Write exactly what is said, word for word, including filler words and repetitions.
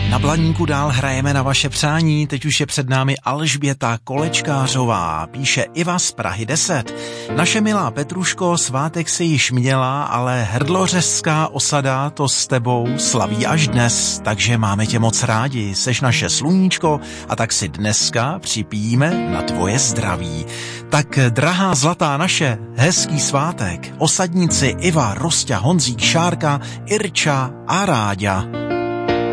Na Blaníku dál hrajeme na vaše přání, teď už je před námi Alžběta Kolečkářová, píše Iva z Prahy deset. Naše milá Petruško, svátek si již měla, ale hrdlořezská osada to s tebou slaví až dnes, takže máme tě moc rádi, seš naše sluníčko a tak si dneska připijíme na tvoje zdraví. Tak drahá zlatá naše, hezký svátek, osadníci Iva, Rosťa, Honzík, Šárka, Irča a Ráďa.